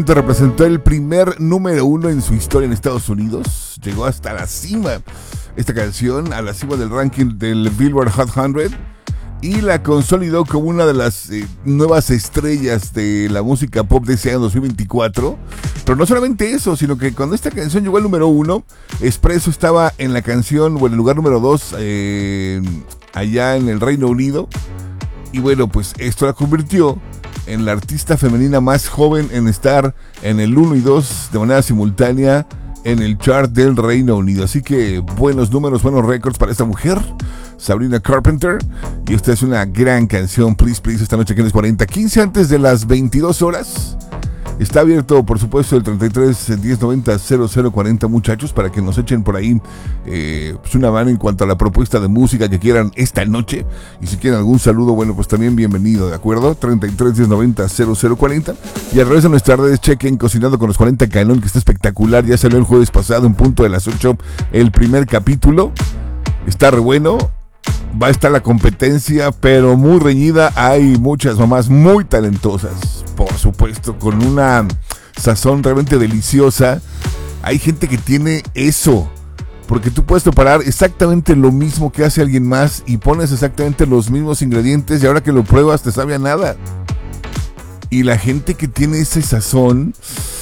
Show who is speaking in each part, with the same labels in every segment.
Speaker 1: Representó el primer número uno en su historia en Estados Unidos. Llegó hasta la cima esta canción, a la cima del ranking del Billboard Hot 100, y la consolidó como una de las nuevas estrellas de la música pop de ese año 2024. Pero no solamente eso, sino que cuando esta canción llegó al número uno, Espresso estaba en la canción o en el lugar número 2 allá en el Reino Unido. Y bueno, pues esto la convirtió en la artista femenina más joven en estar en el 1 y 2 de manera simultánea en el chart del Reino Unido. Así que buenos números, buenos récords para esta mujer, Sabrina Carpenter. Y esta es una gran canción, Please Please, esta noche aquí en los 40, 15 antes de las 22 horas. Está abierto, por supuesto, el 33 1090 0040, muchachos, para que nos echen por ahí pues una mano en cuanto a la propuesta de música que quieran esta noche. Y si quieren algún saludo, bueno, pues también bienvenido, ¿de acuerdo? 33 1090 0040. Y a través de nuestras redes, chequen Cocinando con los 40 Canon, que está espectacular. Ya salió el jueves pasado, en punto de las 8, el primer capítulo. Está re bueno. Va a estar la competencia, pero muy reñida. Hay muchas mamás muy talentosas, por supuesto, con una sazón realmente deliciosa. Hay gente que tiene eso, porque tú puedes preparar exactamente lo mismo que hace alguien más y pones exactamente los mismos ingredientes y ahora que lo pruebas te sabe a nada. Y la gente que tiene ese sazón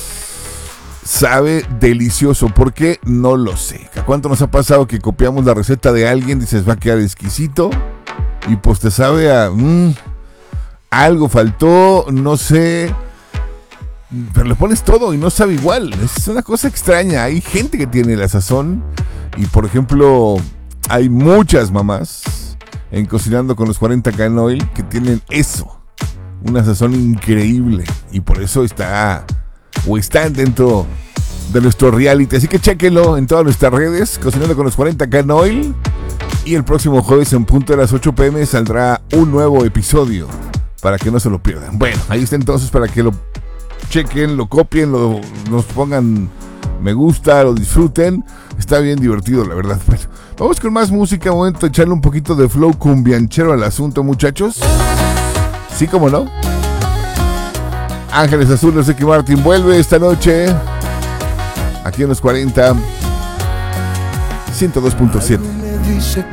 Speaker 1: sabe delicioso. ¿Por qué? No lo sé. ¿A cuánto nos ha pasado que copiamos la receta de alguien, dices va a quedar exquisito, y pues te sabe a algo faltó, no sé, pero le pones todo y no sabe igual? Es una cosa extraña. Hay gente que tiene la sazón, y por ejemplo hay muchas mamás en Cocinando con los 40 Canoil que tienen eso, una sazón increíble, y por eso están dentro de nuestro reality. Así que chéquenlo en todas nuestras redes, Cocinando con los 40 Canoil. Y el próximo jueves en punto de las 8 p.m. saldrá un nuevo episodio para que no se lo pierdan. Bueno, ahí está entonces para que lo chequen, lo copien, nos pongan me gusta, lo disfruten. Está bien divertido, la verdad. Bueno, vamos con más música. Momento de echarle un poquito de flow cumbianchero al asunto, muchachos. Sí, como no. Ángeles Azules, Ricky Martin vuelve esta noche aquí en los 40 102.7.